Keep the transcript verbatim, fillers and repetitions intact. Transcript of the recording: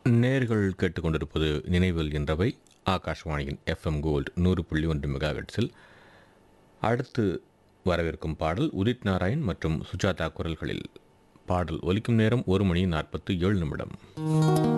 நேர்கள் கேட்டுக்கொண்டிருப்பது நினைவில் என்றவை ஆகாஷ்வாணியின் எஃப்எம் கோல்டு நூறு புள்ளி ஒன்று மெகாஹெட்ஸில். அடுத்து வரவிருக்கும் பாடல் உதித் நாராயண் மற்றும் சுஜாதா குரல்களில். பாடல் ஒலிக்கும் நேரம் ஒரு மணி நாற்பத்து ஏழு நிமிடம்.